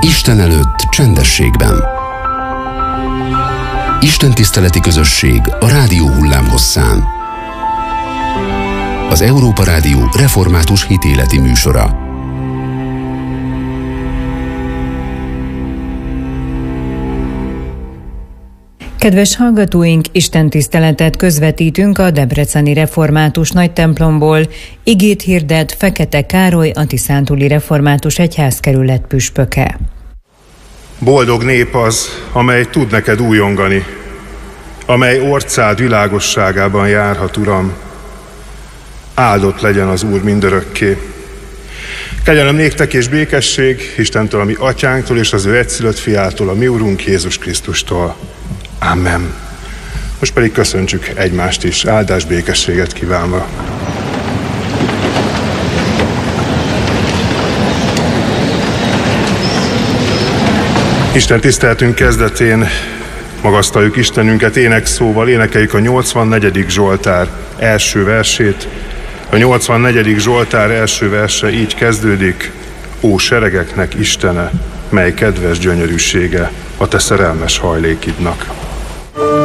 Isten előtt csendességben. Istentiszteleti közösség a rádió hullámhosszán. Az Európa Rádió református hitéleti műsora. Kedves hallgatóink, istentiszteletet közvetítünk a Debreceni Református Nagytemplomból. Igét hirdet Fekete Károly, a Tiszántúli Református Egyházkerület püspöke. Boldog nép az, amely tud neked újongani, amely orcád világosságában járhat, Uram. Áldott legyen az Úr mindörökké. Kegyelem néktek és békesség Istentől, a mi atyánktól, és az ő egyszülött fiától, a mi Urunk Jézus Krisztustól. Amen. Most pedig köszöntsük egymást is, áldás, békességet kívánva. Isten tiszteltünk kezdetén magasztaljuk Istenünket énekszóval, énekeljük a 84. Zsoltár első versét. A 84. Zsoltár első verse így kezdődik: Ó seregeknek Istene, mely kedves gyönyörűsége a te szerelmes hajlékidnak.